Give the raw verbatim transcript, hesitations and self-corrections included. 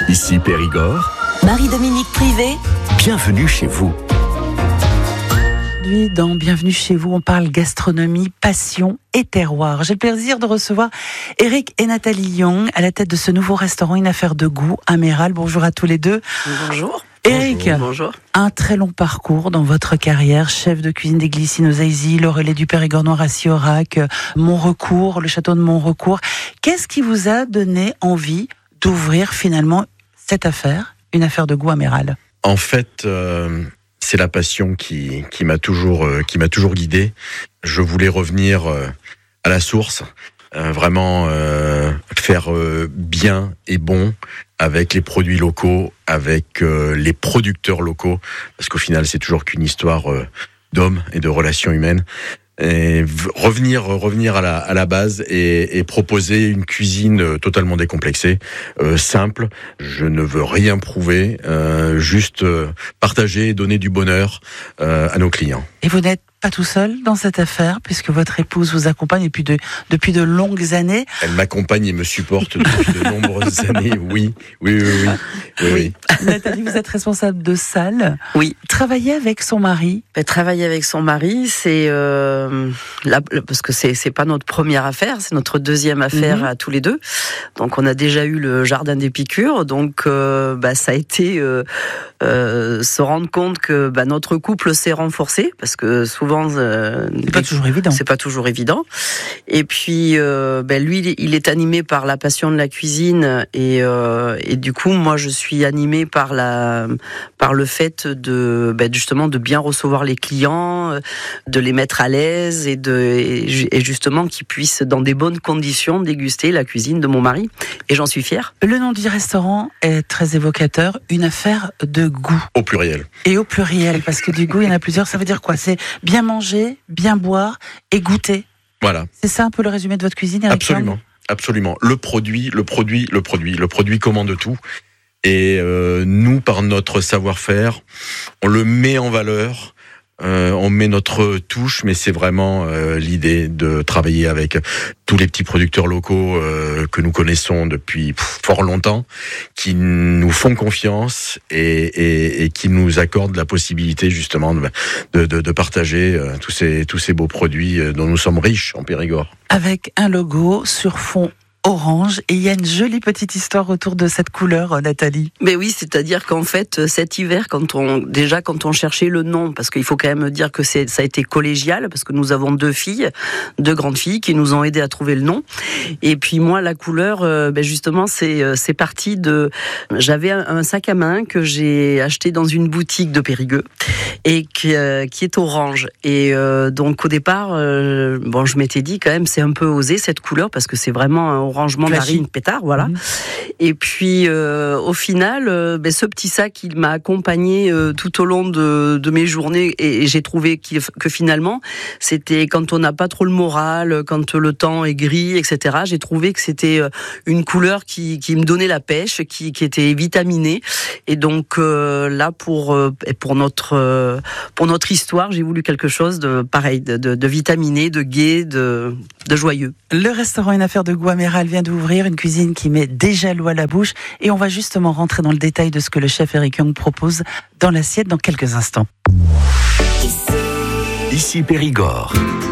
Ici Périgord. Marie-Dominique Privé. Bienvenue chez vous. Aujourd'hui, dans Bienvenue chez vous, on parle gastronomie, passion et terroir. J'ai le plaisir de recevoir Eric et Nathalie Young à la tête de ce nouveau restaurant Une affaire de goût à Méral. Bonjour à tous les deux. Bonjour. Eric, bonjour, bonjour. Un très long parcours dans votre carrière, chef de cuisine des Glycines aux Aisy, le relais du Périgord Noir à Siorac, Montrecourt, le château de Montrecourt. Qu'est-ce qui vous a donné envie d'ouvrir finalement cette affaire, Une affaire de goût à Méral? En fait, euh, c'est la passion qui, qui m'a toujours, euh, qui m'a toujours guidé. Je voulais revenir euh, à la source, euh, vraiment euh, faire euh, bien et bon avec les produits locaux, avec euh, les producteurs locaux, parce qu'au final, c'est toujours qu'une histoire euh, d'hommes et de relations humaines. Et revenir, revenir à la, à la base et, et proposer une cuisine totalement décomplexée, euh, simple. Je ne veux rien prouver, euh, juste euh, partager et donner du bonheur euh, à nos clients. Et vous n'êtes pas tout seul dans cette affaire, puisque votre épouse vous accompagne depuis de, depuis de longues années. Elle m'accompagne et me supporte depuis de nombreuses années, oui, oui, oui, oui. oui, oui. Nathalie, vous êtes responsable de salle. Oui. Travailler avec son mari. Ben, travailler avec son mari, c'est euh, là, parce que c'est c'est pas notre première affaire, c'est notre deuxième affaire mm-hmm. à tous les deux. Donc on a déjà eu le jardin des piqûres, donc euh, bah, ça a été euh, euh, se rendre compte que bah, notre couple s'est renforcé, parce que souvent euh, c'est pas toujours évident. C'est pas toujours évident. Et puis euh, ben, lui, il est animé par la passion de la cuisine et euh, et du coup moi je suis animée par la par le fait de ben, justement de bien recevoir les clients, de les mettre à l'aise et de et justement qu'ils puissent dans des bonnes conditions déguster la cuisine de mon mari, et j'en suis fière. Le nom du restaurant est très évocateur, Une affaire de goût. Au pluriel. Et au pluriel, parce que du goût, il y en a plusieurs. Ça veut dire quoi? C'est bien manger, bien boire et goûter. Voilà. C'est ça un peu le résumé de votre cuisine, Eric? Absolument, absolument. Le produit, le produit, le produit, le produit commande tout. Et euh, nous, par notre savoir-faire, on le met en valeur. Euh, on met notre touche, mais c'est vraiment euh, l'idée de travailler avec tous les petits producteurs locaux euh, que nous connaissons depuis pff, fort longtemps, qui nous font confiance et, et, et qui nous accordent la possibilité justement de, de, de, de partager euh, tous ces, tous ces beaux produits euh, dont nous sommes riches en Périgord. Avec un logo sur fond orange, et il y a une jolie petite histoire autour de cette couleur, Nathalie. Mais oui, c'est-à-dire qu'en fait, cet hiver, quand on déjà quand on cherchait le nom, parce qu'il faut quand même dire que c'est, ça a été collégial, parce que nous avons deux filles, deux grandes filles, qui nous ont aidés à trouver le nom. Et puis moi, la couleur, euh, ben justement, c'est c'est parti de. J'avais un, un sac à main que j'ai acheté dans une boutique de Périgueux et qui, euh, qui est orange. Et euh, donc au départ, euh, bon, je m'étais dit quand même, c'est un peu osé cette couleur, parce que c'est vraiment un orange mandarine pétard, voilà. Mmh. Et puis euh, au final, euh, ben, ce petit sac, il m'a accompagné euh, tout au long de, de mes journées, et, et j'ai trouvé que finalement, c'était quand on n'a pas trop le moral, quand le temps est gris, et cetera. J'ai trouvé que c'était une couleur qui, qui me donnait la pêche, qui, qui était vitaminée. Et donc euh, là, pour pour notre pour notre histoire, j'ai voulu quelque chose de pareil, de, de, de vitaminé, de gai, de de joyeux. Le restaurant Une affaire de goût à Méral vient d'ouvrir, une cuisine qui met déjà l'eau à la bouche, et on va justement rentrer dans le détail de ce que le chef Eric Young propose dans l'assiette dans quelques instants. Ici Périgord.